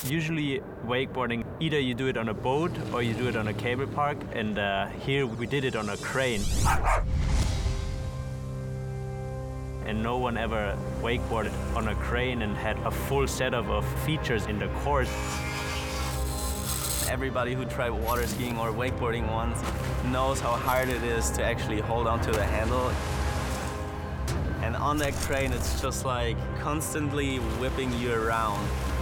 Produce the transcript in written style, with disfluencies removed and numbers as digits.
Usually wakeboarding, either you do it on a boat or you do it on a cable park, and here we did it on a crane. And no one ever wakeboarded on a crane and had a full setup of features in the course. Everybody who tried water skiing or wakeboarding once knows how hard it is to actually hold on to the handle. And on that crane, it's just like constantly whipping you around.